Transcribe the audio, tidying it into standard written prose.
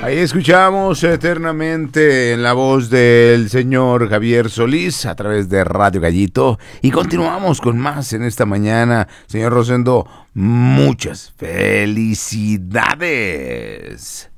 Ahí escuchamos eternamente en la voz del señor Javier Solís a través de Radio Gallito y continuamos con más en esta mañana. Señor Rosendo, muchas felicidades.